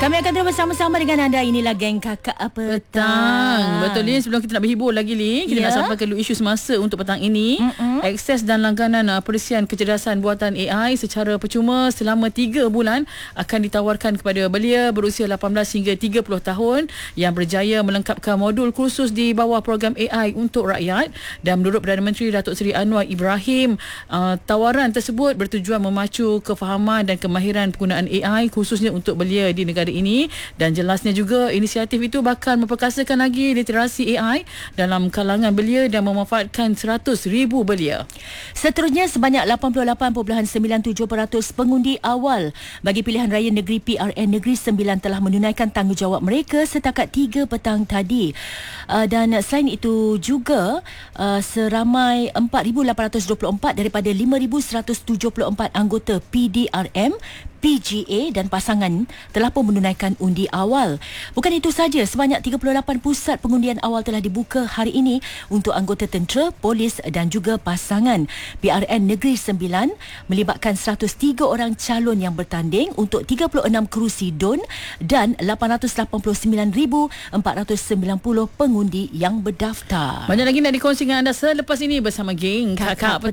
Kami akan terus bersama-sama dengan anda. Inilah Geng Kakak Petang. Betul, Lin. Sebelum kita nak berhibur lagi, Lin, kita nak sampaikan dulu isu semasa untuk petang ini. Akses dan langganan perisian kecerdasan buatan AI secara percuma selama 3 bulan akan ditawarkan kepada belia berusia 18 hingga 30 tahun yang berjaya melengkapkan modul kursus di bawah program AI untuk rakyat. Dan menurut Perdana Menteri Datuk Seri Anwar Ibrahim, tawaran tersebut bertujuan memacu kefahaman dan kemahiran penggunaan AI khususnya untuk belia di negara ini. Dan jelasnya juga inisiatif itu bakal memperkasakan lagi literasi AI dalam kalangan belia dan memanfaatkan 100,000 belia. Seterusnya, sebanyak 88.97% pengundi awal bagi pilihan raya negeri PRN Negeri Sembilan telah menunaikan tanggungjawab mereka setakat 3 petang tadi. Dan selain itu juga seramai 4,824 daripada 5,174 anggota PDRM, PGA dan pasangan telah pun menunaikan undi awal. Bukan itu saja, sebanyak 38 pusat pengundian awal telah dibuka hari ini untuk anggota tentera, polis dan juga pasangan. PRN Negeri Sembilan melibatkan 103 orang calon yang bertanding untuk 36 kerusi DUN dan 889,490 pengundi yang berdaftar. Banyak lagi nak dikongsi dengan anda selepas ini bersama Geng Kakak Petang.